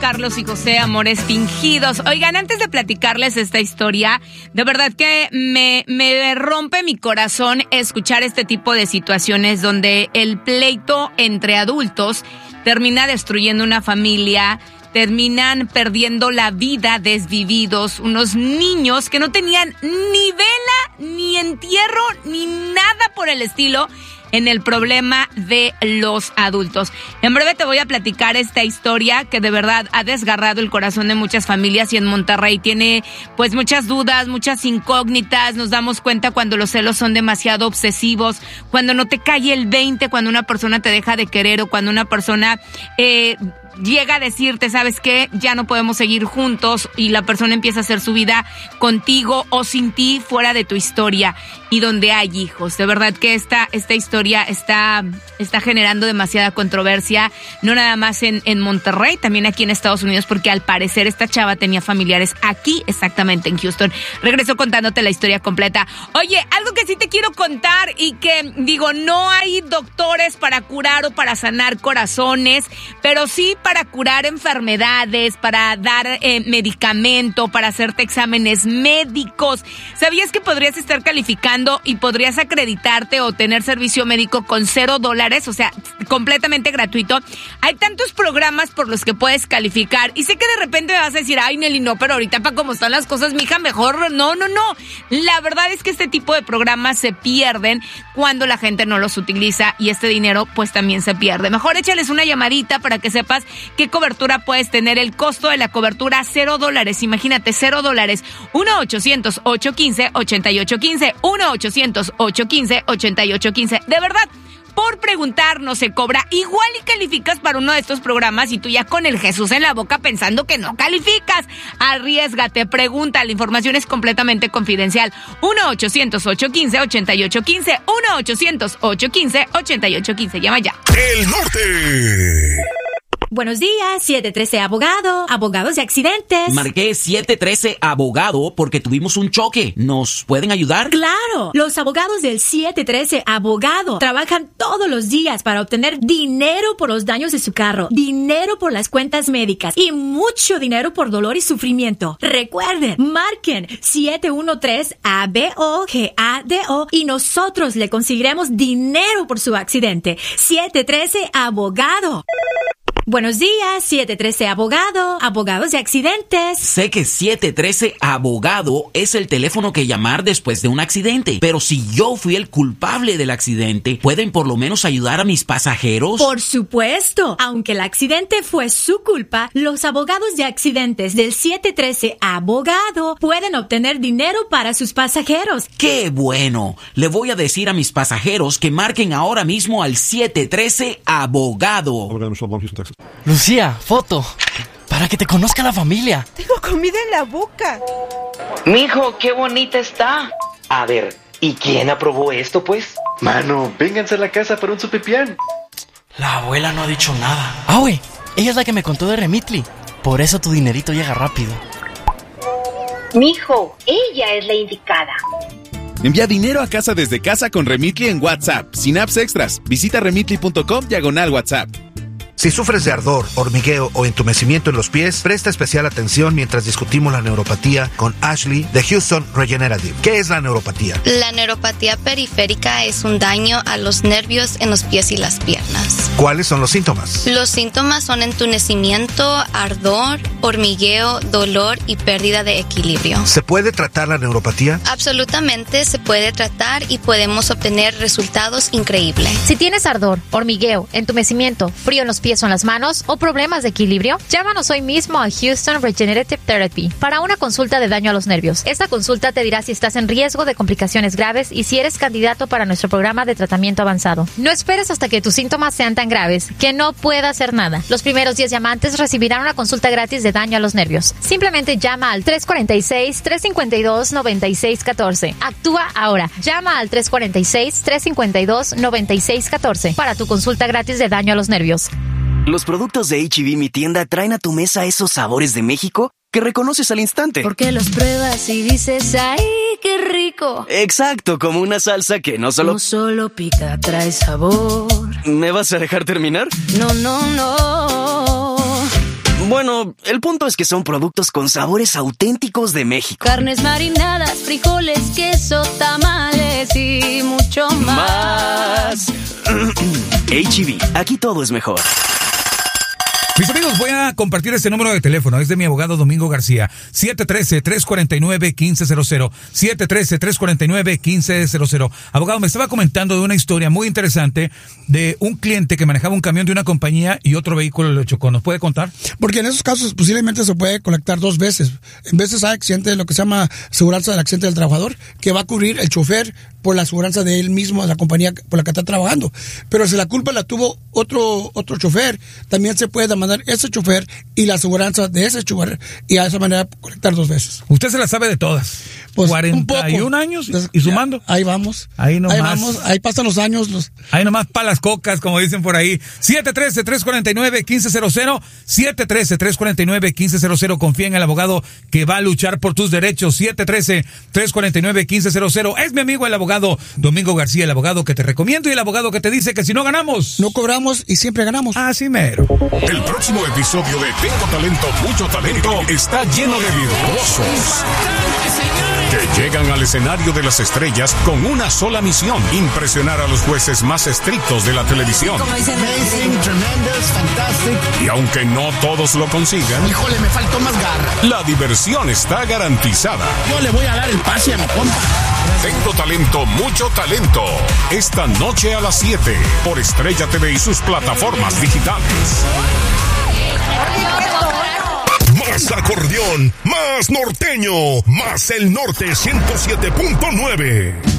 Carlos y José, Amores Fingidos. Oigan, antes de platicarles esta historia, de verdad que me rompe mi corazón escuchar este tipo de situaciones donde el pleito entre adultos termina destruyendo una familia, terminan perdiendo la vida desvividos, unos niños que no tenían ni vela, ni entierro, ni nada por el estilo en el problema de los adultos. En breve te voy a platicar esta historia que de verdad ha desgarrado el corazón de muchas familias y en Monterrey tiene pues muchas dudas, muchas incógnitas. Nos damos cuenta cuando los celos son demasiado obsesivos, cuando no te cae el 20, cuando una persona te deja de querer o cuando una persona llega a decirte, ¿sabes qué? Ya no podemos seguir juntos y la persona empieza a hacer su vida contigo o sin ti fuera de tu historia y donde hay hijos. De verdad que esta historia está generando demasiada controversia, no nada más en Monterrey, también aquí en Estados Unidos, porque al parecer esta chava tenía familiares aquí, exactamente en Houston. Regreso contándote la historia completa. Oye, algo que sí te quiero contar y que digo, no hay doctores para curar o para sanar corazones, pero sí para curar enfermedades, para dar medicamento, para hacerte exámenes médicos. ¿Sabías que podrías estar calificando y podrías acreditarte o tener servicio médico con $0? O sea, completamente gratuito. Hay tantos programas por los que puedes calificar y sé que de repente me vas a decir, ay Nelly, no, pero ahorita para cómo están las cosas, mija, mejor no. La verdad es que este tipo de programas se pierden cuando la gente no los utiliza y este dinero pues también se pierde. Mejor échales una llamadita para que sepas qué cobertura puedes tener. El costo de la cobertura, $0. Imagínate, $0. 1-800-815-8815. 1-800-815-8815. De verdad, por preguntar no se cobra. Igual y calificas para uno de estos programas y tú ya con el Jesús en la boca pensando que no calificas. Arriésgate, pregunta. La información es completamente confidencial. 1-800-815-8815. 1-800-815-8815. Llama ya. El Norte. Buenos días, 713 Abogado, abogados de accidentes. Marqué 713 Abogado porque tuvimos un choque. ¿Nos pueden ayudar? ¡Claro! Los abogados del 713 Abogado trabajan todos los días para obtener dinero por los daños de su carro, dinero por las cuentas médicas y mucho dinero por dolor y sufrimiento. Recuerden, marquen 713-ABOGADO y nosotros le conseguiremos dinero por su accidente. 713 Abogado. Buenos días, 713 Abogado, abogados de accidentes. Sé que 713 Abogado es el teléfono que llamar después de un accidente, pero si yo fui el culpable del accidente, ¿pueden por lo menos ayudar a mis pasajeros? Por supuesto, aunque el accidente fue su culpa, los abogados de accidentes del 713 Abogado pueden obtener dinero para sus pasajeros. ¡Qué bueno! Le voy a decir a mis pasajeros que marquen ahora mismo al 713 Abogado. Lucía, foto. Para que te conozca la familia. Tengo comida en la boca. Mijo, qué bonita está. A ver, ¿y quién aprobó esto, pues? Mano, vénganse a la casa para un sopipián. La abuela no ha dicho nada. Ah, güey, ella es la que me contó de Remitly. Por eso tu dinerito llega rápido. Mijo, ella es la indicada. Envía dinero a casa desde casa con Remitly en WhatsApp, sin apps extras. Visita remitly.com/WhatsApp. Si sufres de ardor, hormigueo o entumecimiento en los pies, presta especial atención mientras discutimos la neuropatía con Ashley de Houston Regenerative. ¿Qué es la neuropatía? La neuropatía periférica es un daño a los nervios en los pies y las piernas. ¿Cuáles son los síntomas? Los síntomas son entumecimiento, ardor, hormigueo, dolor y pérdida de equilibrio. ¿Se puede tratar la neuropatía? Absolutamente se puede tratar y podemos obtener resultados increíbles. Si tienes ardor, hormigueo, entumecimiento, frío en los pies o en las manos o problemas de equilibrio, llámanos hoy mismo a Houston Regenerative Therapy para una consulta de daño a los nervios. Esta consulta te dirá si estás en riesgo de complicaciones graves y si eres candidato para nuestro programa de tratamiento avanzado. No esperes hasta que tus síntomas sean tan graves que no pueda hacer nada. Los primeros 10 llamantes recibirán una consulta gratis de daño a los nervios. Simplemente llama al 346-352-9614. Actúa ahora. Llama al 346-352-9614 para tu consulta gratis de daño a los nervios. Los productos de H-E-B Mi Tienda traen a tu mesa esos sabores de México que reconoces al instante. Porque los pruebas y dices, ¡ay, qué rico! Exacto, como una salsa que no solo pica, trae sabor. ¿Me vas a dejar terminar? No. Bueno, el punto es que son productos con sabores auténticos de México. Carnes marinadas, frijoles, queso, tamales y mucho más. H-E-B, aquí todo es mejor. Mis amigos, voy a compartir este número de teléfono. Es de mi abogado Domingo García. 713-349-1500. 713-349-1500. Abogado, me estaba comentando de una historia muy interesante de un cliente que manejaba un camión de una compañía y otro vehículo lo chocó. ¿Nos puede contar? Porque en esos casos posiblemente se puede colectar 2 veces. En veces hay accidente de lo que se llama aseguranza del accidente del trabajador, que va a cubrir el chofer por la aseguranza de él mismo, de la compañía por la que está trabajando. Pero si la culpa la tuvo otro chofer, también se puede demandar ese chofer y la aseguranza de ese chofer, y a esa manera colectar 2 veces. Usted se la sabe de todas. Pues 41 años y sumando. Ahí vamos. Ahí nomás. Ahí vamos. Ahí pasan los años. Ahí nomás para las cocas, como dicen por ahí. 713-349-1500. 713-349-1500. Confía en el abogado que va a luchar por tus derechos. 713-349-1500. Es mi amigo el abogado Domingo García, el abogado que te recomiendo y el abogado que te dice que si no ganamos, no cobramos y siempre ganamos. Así mero. El próximo episodio de Tengo Talento, Mucho Talento está lleno de virtuosos que llegan al escenario de las estrellas con una sola misión: impresionar a los jueces más estrictos de la televisión. Amazing, tremendous, fantastic. Y aunque no todos lo consigan, híjole, me faltó más garra. La diversión está garantizada. Yo le voy a dar el pase a mi compa. Tengo Talento, Mucho Talento. Esta noche a las 7 por Estrella TV y sus plataformas digitales. Más acordeón, más norteño, más el norte 107.9.